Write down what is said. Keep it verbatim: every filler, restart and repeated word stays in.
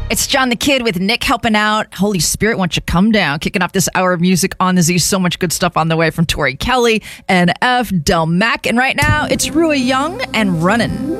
It's John the Kid with Nick helping out. Holy Spirit, won't you come down? Kicking off this hour of music on the Z. So much good stuff on the way from Tori Kelly, N F, Del Mac. And right now, it's Rui Young and Runnin'.